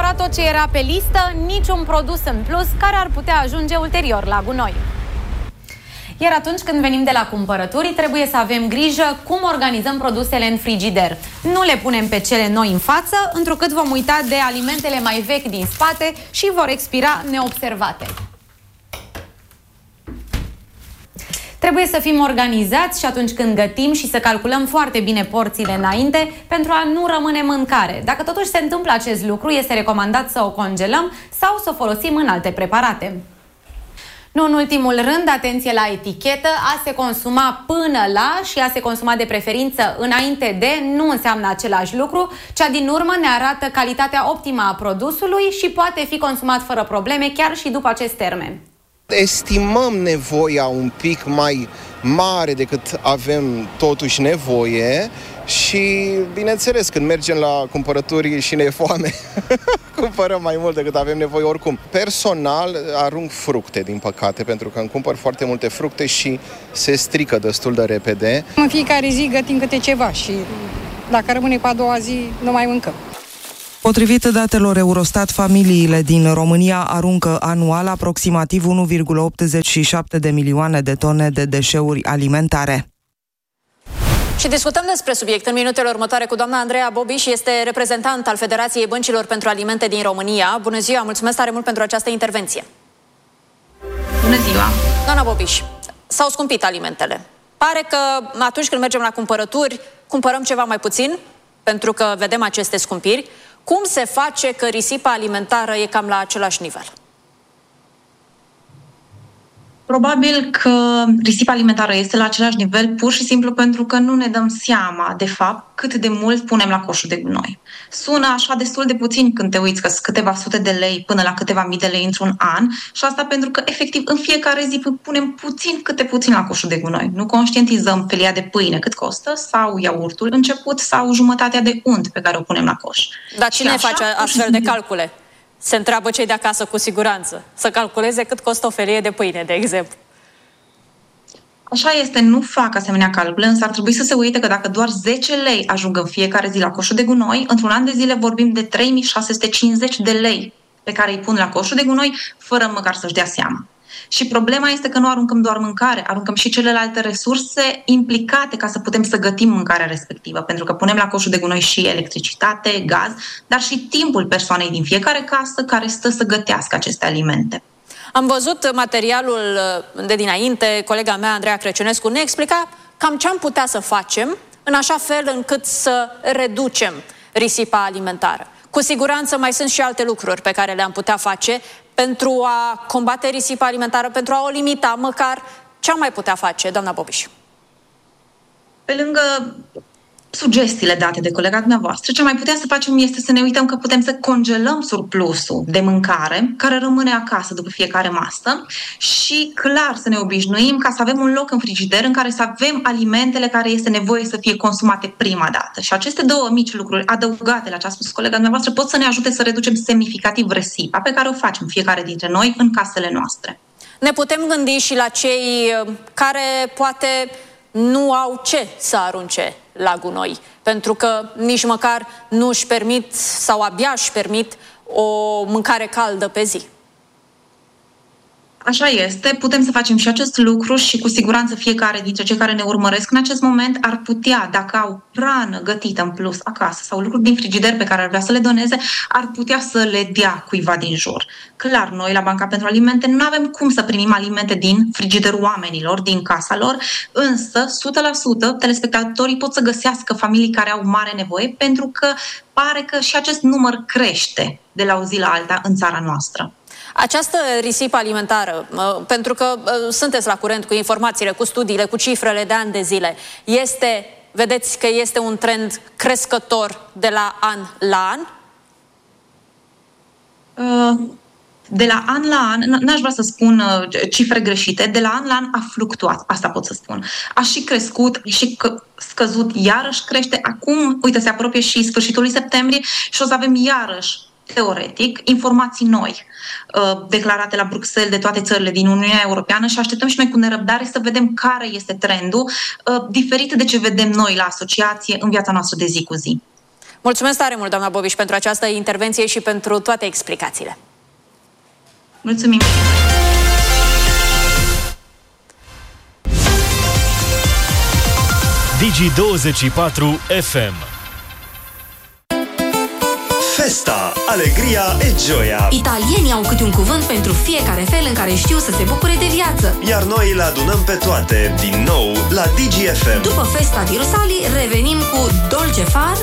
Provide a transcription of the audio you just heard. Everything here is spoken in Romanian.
cumpărat tot ce era pe listă, niciun produs în plus care ar putea ajunge ulterior la gunoi. Iar atunci când venim de la cumpărături, trebuie să avem grijă cum organizăm produsele în frigider. Nu le punem pe cele noi în față, întrucât vom uita de alimentele mai vechi din spate și vor expira neobservate. Trebuie să fim organizați și atunci când gătim și să calculăm foarte bine porțiile înainte pentru a nu rămâne mâncare. Dacă totuși se întâmplă acest lucru, este recomandat să o congelăm sau să o folosim în alte preparate. Nu în ultimul rând, atenție la etichetă, a se consuma până la și a se consuma de preferință înainte de nu înseamnă același lucru. Cea din urmă ne arată calitatea optimă a produsului și poate fi consumat fără probleme chiar și după acest termen. Estimăm nevoia un pic mai mare decât avem totuși nevoie și, bineînțeles, când mergem la cumpărături și ne e foame, cumpărăm mai mult decât avem nevoie oricum. Personal, arunc fructe, din păcate, pentru că îmi cumpăr foarte multe fructe și se strică destul de repede. În fiecare zi gătim câte ceva și dacă rămâne pe a doua zi, nu mai mâncăm. Potrivit datelor Eurostat, familiile din România aruncă anual aproximativ 1,87 de milioane de tone de deșeuri alimentare. Și discutăm despre subiect în minutele următoare cu doamna Andreea Bobiș, este reprezentant al Federației Băncilor pentru Alimente din România. Bună ziua, mulțumesc tare mult pentru această intervenție. Bună ziua! Doamna Bobiș, s-au scumpit alimentele. Pare că atunci când mergem la cumpărături, cumpărăm ceva mai puțin, pentru că vedem aceste scumpiri. Cum se face că risipa alimentară e cam la același nivel? Probabil că risipa alimentară este la același nivel pur și simplu pentru că nu ne dăm seama, de fapt, cât de mult punem la coșul de gunoi. Sună așa destul de puțin când te uiți că sunt câteva sute de lei până la câteva mii de lei într-un an și asta pentru că, efectiv, în fiecare zi punem puțin la coșul de gunoi. Nu conștientizăm felia de pâine cât costă sau iaurtul început sau jumătatea de unt pe care o punem la coș. Dar cine face astfel de calcule? Se întreabă cei de acasă cu siguranță. Să calculeze cât costă o felie de pâine, de exemplu. Așa este, nu fac asemenea calcule, însă ar trebui să se uite că dacă doar 10 lei ajung în fiecare zi la coșul de gunoi, într-un an de zile vorbim de 3650 de lei pe care îi pun la coșul de gunoi, fără măcar să-și dea seama. Și problema este că nu aruncăm doar mâncare, aruncăm și celelalte resurse implicate ca să putem să gătim mâncarea respectivă, pentru că punem la coșul de gunoi și electricitate, gaz, dar și timpul persoanei din fiecare casă care stă să gătească aceste alimente. Am văzut materialul de dinainte, colega mea, Andreea Crăciunescu, ne explica cam ce am putea să facem în așa fel încât să reducem risipa alimentară. Cu siguranță mai sunt și alte lucruri pe care le-am putea face pentru a combate risipa alimentară, pentru a o limita măcar. Ce am mai putea face, doamna Bobiș? Pe lângă sugestiile date de colega dumneavoastră, ce mai putem să facem este să ne uităm că putem să congelăm surplusul de mâncare care rămâne acasă după fiecare masă și clar să ne obișnuim ca să avem un loc în frigider în care să avem alimentele care este nevoie să fie consumate prima dată. Și aceste două mici lucruri adăugate la ce a spus colega dumneavoastră pot să ne ajute să reducem semnificativ risipa pe care o facem fiecare dintre noi în casele noastre. Ne putem gândi și la cei care poate nu au ce să arunce la gunoi, pentru că nici măcar nu își permit sau abia își permit o mâncare caldă pe zi. Așa este, putem să facem și acest lucru și cu siguranță fiecare dintre cei care ne urmăresc în acest moment ar putea, dacă au hrană gătită în plus acasă sau lucruri din frigider pe care ar vrea să le doneze, ar putea să le dea cuiva din jur. Clar, noi la Banca pentru Alimente nu avem cum să primim alimente din frigiderul oamenilor, din casa lor, însă 100% telespectatorii pot să găsească familii care au mare nevoie pentru că pare că și acest număr crește de la o zi la alta în țara noastră. Această risipă alimentară, pentru că sunteți la curent cu informațiile, cu studiile, cu cifrele de ani de zile, vedeți că este un trend crescător de la an la an? De la an la an, n-aș vrea să spun cifre greșite, de la an la an a fluctuat, asta pot să spun. A și crescut, și scăzut, iarăși crește. Acum, uite, se apropie și sfârșitul lui septembrie și o să avem iarăși teoretic, informații noi declarate la Bruxelles de toate țările din Uniunea Europeană și așteptăm și noi cu nerăbdare să vedem care este trendul diferit de ce vedem noi la asociație în viața noastră de zi cu zi. Mulțumesc tare mult, doamna Bobiș, pentru această intervenție și pentru toate explicațiile. Mulțumim. Digi24 FM. Festa, alegria e gioia. Italienii au câte un cuvânt pentru fiecare fel în care știu să se bucure de viață. Iar noi le adunăm pe toate, din nou, la Digi FM. După Festa di Rusali, revenim cu Dolce Far